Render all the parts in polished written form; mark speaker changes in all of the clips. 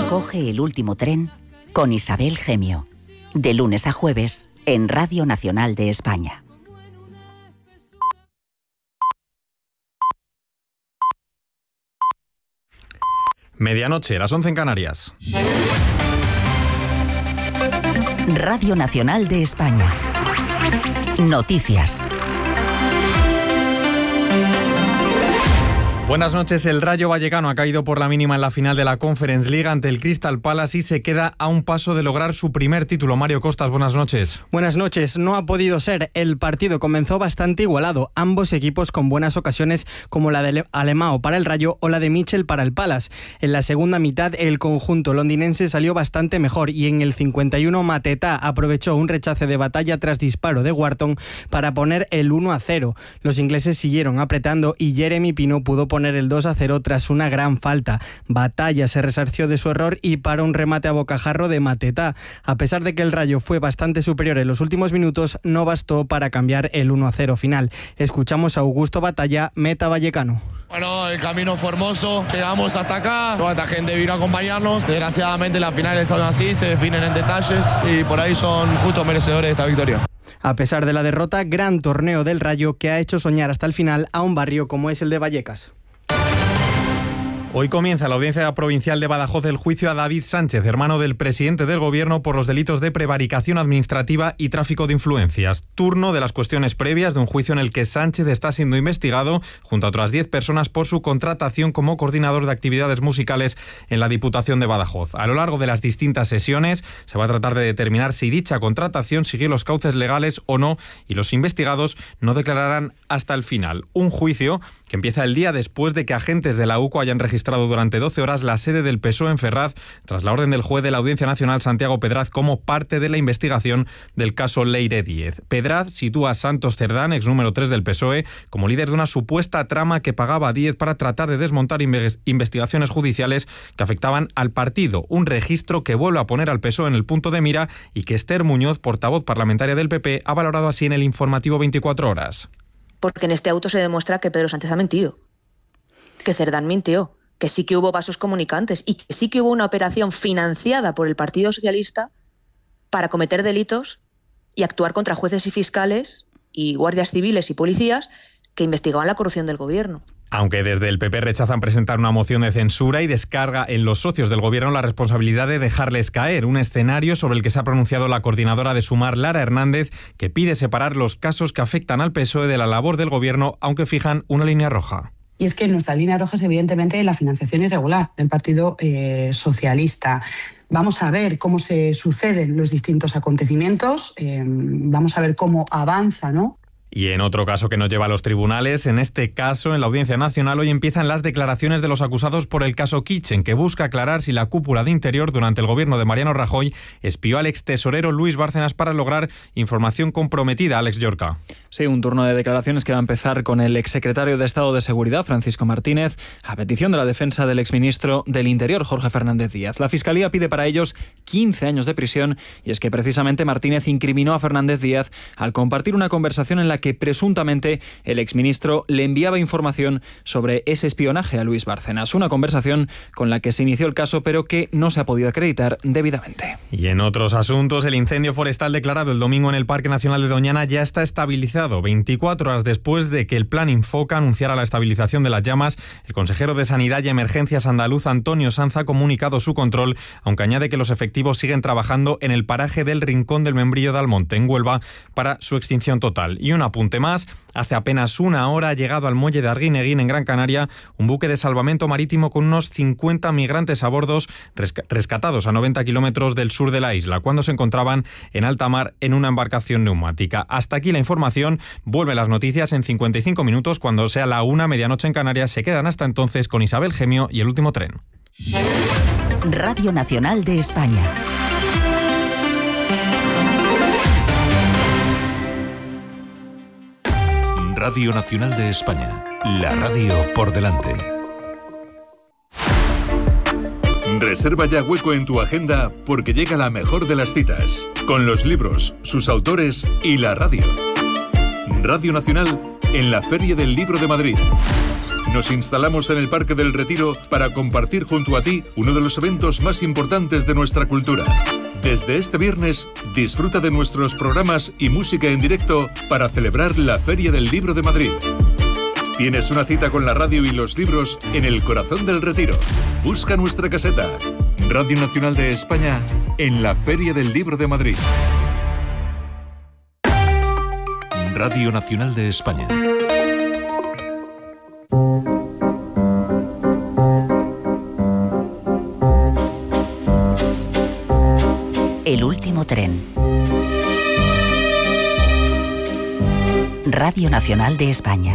Speaker 1: Coge el último tren con Isabel Gemio. De lunes a jueves en Radio Nacional de España.
Speaker 2: Medianoche, las 11 en Canarias.
Speaker 1: Radio Nacional de España. Noticias.
Speaker 2: Buenas noches. El Rayo Vallecano ha caído por la mínima en la final de la Conference League ante el Crystal Palace y se queda a un paso de lograr su primer título. Mario Costas, buenas noches.
Speaker 3: Buenas noches. No ha podido ser. El partido comenzó bastante igualado. Ambos equipos con buenas ocasiones, como la de Alemão para el Rayo o la de Mitchell para el Palace. En la segunda mitad, el conjunto londinense salió bastante mejor y en el 51 Mateta aprovechó un rechace de batalla tras disparo de Wharton para poner el 1-0. Los ingleses siguieron apretando y Jeremy Pino pudo poner el 2-0 tras una gran falta. Batalla se resarció de su error y para un remate a bocajarro de Mateta. A pesar de que el Rayo fue bastante superior en los últimos minutos, no bastó para cambiar el 1-0 final. Escuchamos a Augusto Batalla, meta vallecano.
Speaker 4: Bueno, el camino fue hermoso, llegamos hasta acá, toda esta gente vino a acompañarnos. Desgraciadamente las finales son así, se definen en detalles y por ahí son justos merecedores de esta victoria.
Speaker 3: A pesar de la derrota, gran torneo del Rayo que ha hecho soñar hasta el final a un barrio como es el de Vallecas.
Speaker 2: Hoy comienza la Audiencia Provincial de Badajoz el juicio a David Sánchez, hermano del presidente del Gobierno, por los delitos de prevaricación administrativa y tráfico de influencias. Turno de las cuestiones previas de un juicio en el que Sánchez está siendo investigado, junto a otras 10 personas, por su contratación como coordinador de actividades musicales en la Diputación de Badajoz. A lo largo de las distintas sesiones se va a tratar de determinar si dicha contratación siguió los cauces legales o no, y los investigados no declararán hasta el final. Un juicio que empieza el día después de que agentes de la UCO hayan registrado durante 12 horas la sede del PSOE en Ferraz, tras la orden del juez de la Audiencia Nacional Santiago Pedraz como parte de la investigación del caso Leire Díez. Pedraz sitúa a Santos Cerdán, ex número 3 del PSOE, como líder de una supuesta trama que pagaba a Díez para tratar de desmontar investigaciones judiciales que afectaban al partido. Un registro que vuelve a poner al PSOE en el punto de mira y que Esther Muñoz, portavoz parlamentaria del PP, ha valorado así en el informativo 24 horas.
Speaker 5: Porque en este auto se demuestra que Pedro Sánchez ha mentido, que Cerdán mintió, que sí que hubo vasos comunicantes y que sí que hubo una operación financiada por el Partido Socialista para cometer delitos y actuar contra jueces y fiscales y guardias civiles y policías que investigaban la corrupción del gobierno.
Speaker 2: Aunque desde el PP rechazan presentar una moción de censura y descarga en los socios del gobierno la responsabilidad de dejarles caer, un escenario sobre el que se ha pronunciado la coordinadora de Sumar, Lara Hernández, que pide separar los casos que afectan al PSOE de la labor del gobierno, aunque fijan una línea roja.
Speaker 6: Y es que nuestra línea roja es evidentemente la financiación irregular del Partido Socialista. Vamos a ver cómo se suceden los distintos acontecimientos, vamos a ver cómo avanza, ¿no?
Speaker 2: Y en otro caso que nos lleva a los tribunales, en este caso, en la Audiencia Nacional, hoy empiezan las declaraciones de los acusados por el caso Kitchen, que busca aclarar si la cúpula de Interior durante el gobierno de Mariano Rajoy espió al extesorero Luis Bárcenas para lograr información comprometida. Alex Llorca.
Speaker 7: Sí, un turno de declaraciones que va a empezar con el exsecretario de Estado de Seguridad, Francisco Martínez, a petición de la defensa del exministro del Interior, Jorge Fernández Díaz. La Fiscalía pide para ellos 15 años de prisión, y es que precisamente Martínez incriminó a Fernández Díaz al compartir una conversación en la que presuntamente el exministro le enviaba información sobre ese espionaje a Luis Bárcenas. Una conversación con la que se inició el caso, pero que no se ha podido acreditar debidamente.
Speaker 2: Y en otros asuntos, el incendio forestal declarado el domingo en el Parque Nacional de Doñana ya está estabilizado. 24 horas después de que el Plan Infoca anunciara la estabilización de las llamas, el consejero de Sanidad y Emergencias andaluz, Antonio Sanz, ha comunicado su control, aunque añade que los efectivos siguen trabajando en el paraje del Rincón del Membrillo de Almonte, en Huelva, para su extinción total. Y un apunte más, hace apenas una hora ha llegado al muelle de Arguineguín, en Gran Canaria, un buque de salvamento marítimo con unos 50 migrantes a bordo, rescatados a 90 kilómetros del sur de la isla, cuando se encontraban en alta mar en una embarcación neumática. Hasta aquí la información. Vuelven las noticias en 55 minutos, cuando sea la 1, medianoche en Canarias. Se quedan hasta entonces con Isabel Gemio y El Último Tren.
Speaker 1: Radio Nacional de España.
Speaker 8: Radio Nacional de España, la radio por delante. Reserva ya hueco en tu agenda porque llega la mejor de las citas, con los libros, sus autores y la radio. Radio Nacional en la Feria del Libro de Madrid. Nos instalamos en el Parque del Retiro para compartir junto a ti uno de los eventos más importantes de nuestra cultura. Desde este viernes, disfruta de nuestros programas y música en directo para celebrar la Feria del Libro de Madrid. Tienes una cita con la radio y los libros en el corazón del Retiro. Busca nuestra caseta. Radio Nacional de España en la Feria del Libro de Madrid. Radio Nacional de España.
Speaker 1: El último tren. Radio Nacional de España.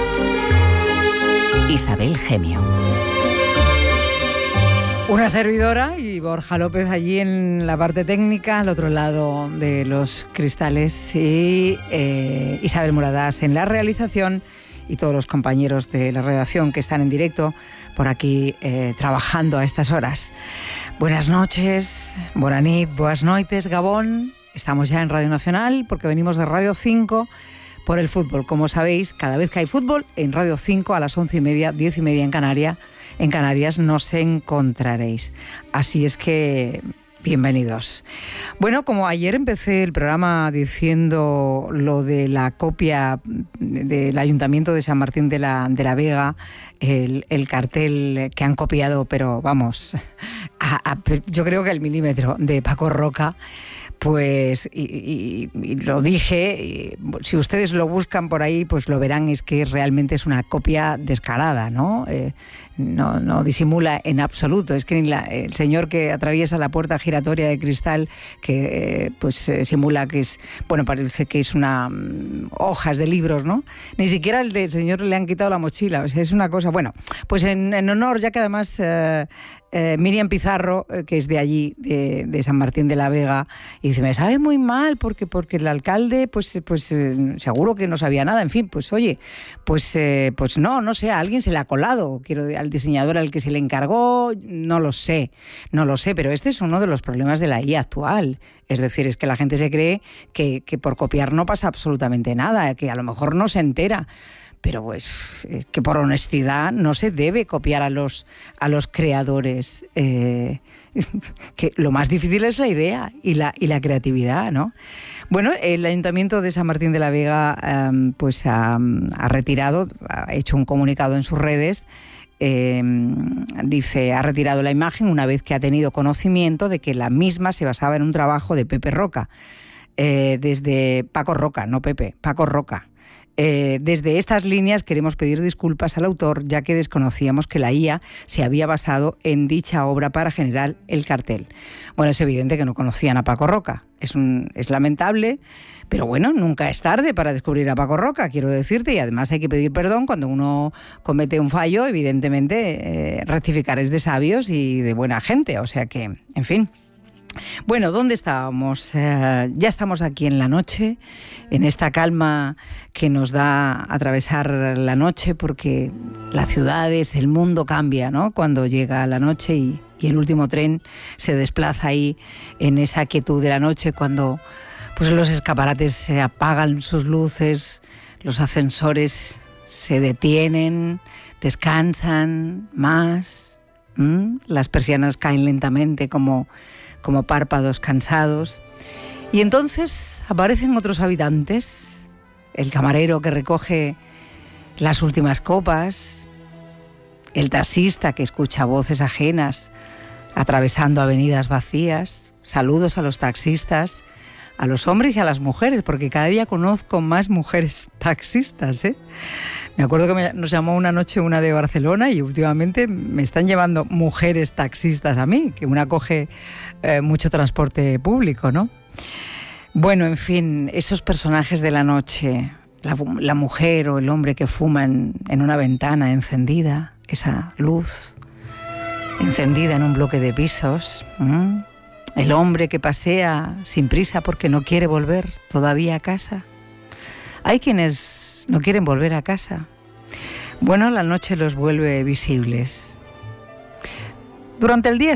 Speaker 1: Isabel Gemio.
Speaker 9: Una servidora y Borja López allí en la parte técnica, al otro lado de los cristales, y Isabel Moradas en la realización, y todos los compañeros de la redacción que están en directo por aquí trabajando a estas horas. Buenas noches, bona nit, boas noites, Gabón. Estamos ya en Radio Nacional porque venimos de Radio 5 por el fútbol. Como sabéis, cada vez que hay fútbol, en Radio 5 a las 11:30, 10:30 en Canarias nos encontraréis. Así es que bienvenidos. Bueno, como ayer empecé el programa diciendo lo de la copia del Ayuntamiento de San Martín de la Vega, el cartel que han copiado, pero vamos, yo creo que al milímetro, de Paco Roca, pues, y lo dije, y si ustedes lo buscan por ahí, pues lo verán, es que realmente es una copia descarada, ¿no? No disimula en absoluto. Es que el señor que atraviesa la puerta giratoria de cristal, que simula que es, bueno, parece que es hojas de libros, ¿no? Ni siquiera el del señor le han quitado la mochila, o sea, es una cosa, bueno, pues en honor, ya que además Miriam Pizarro, que es de allí, de San Martín de la Vega, y dice, me sabe muy mal porque el alcalde, pues seguro que no sabía nada, en fin, pues oye, pues no sé, a alguien se le ha colado, al diseñador al que se le encargó, no lo sé, pero este es uno de los problemas de la IA actual. Es decir, es que la gente se cree que por copiar no pasa absolutamente nada, que a lo mejor no se entera. Pero pues que por honestidad no se debe copiar a los creadores, que lo más difícil es la idea y la creatividad, ¿no? Bueno, el Ayuntamiento de San Martín de la Vega ha retirado, ha hecho un comunicado en sus redes. Dice, ha retirado la imagen una vez que ha tenido conocimiento de que la misma se basaba en un trabajo de Pepe Roca, desde Paco Roca, no Pepe, Paco Roca. Desde estas líneas queremos pedir disculpas al autor, ya que desconocíamos que la IA se había basado en dicha obra para generar el cartel. Bueno, es evidente que no conocían a Paco Roca. Es lamentable, pero bueno, nunca es tarde para descubrir a Paco Roca, quiero decirte, y además hay que pedir perdón cuando uno comete un fallo. Evidentemente, rectificar es de sabios y de buena gente, o sea que, en fin. Bueno, ¿dónde estábamos? Ya estamos aquí en la noche, en esta calma que nos da atravesar la noche, porque las ciudades, el mundo cambia, ¿no? Cuando llega la noche y el último tren se desplaza ahí en esa quietud de la noche, cuando pues los escaparates se apagan sus luces, los ascensores se detienen, descansan más, las persianas caen lentamente como párpados cansados, y entonces aparecen otros habitantes, el camarero que recoge las últimas copas, el taxista que escucha voces ajenas atravesando avenidas vacías. Saludos a los taxistas, a los hombres y a las mujeres, porque cada día conozco más mujeres taxistas, ¿eh? Me acuerdo que nos llamó una noche una de Barcelona, y últimamente me están llevando mujeres taxistas a mí, que una coge mucho transporte público, ¿no? Bueno, en fin, esos personajes de la noche, la mujer o el hombre que fuman en una ventana encendida, esa luz encendida en un bloque de pisos, el hombre que pasea sin prisa porque no quiere volver todavía a casa. Hay quienes no quieren volver a casa. Bueno, la noche los vuelve visibles. Durante el día